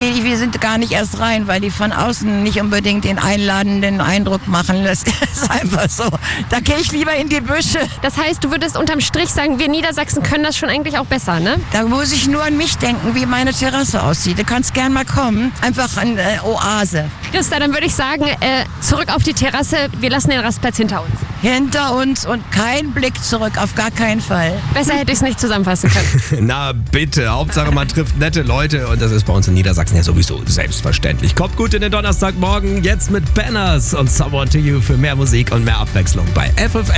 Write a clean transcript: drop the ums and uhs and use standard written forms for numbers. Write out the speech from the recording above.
wir sind gar nicht erst rein, weil die von außen nicht unbedingt den einladenden Eindruck machen. Das ist einfach so. Da gehe ich lieber in die Büsche. Das heißt, du würdest unterm Strich sagen, wir Niedersachsen können das schon eigentlich auch besser, ne? Da muss ich nur an mich denken, wie meine Terrasse aussieht. Du kannst gern mal kommen. Einfach eine Oase. Christa, dann würde ich sagen, zurück auf die Terrasse. Wir lassen den Rastplatz hinter uns. Hinter uns und kein Blick zurück, auf gar keinen Fall. Besser hätte ich es nicht zusammenfassen können. Na bitte, Hauptsache man trifft nette Leute und das ist bei uns in Niedersachsen ja sowieso selbstverständlich. Kommt gut in den Donnerstagmorgen, jetzt mit Banners und Someone to You für mehr Musik und mehr Abwechslung bei FFN.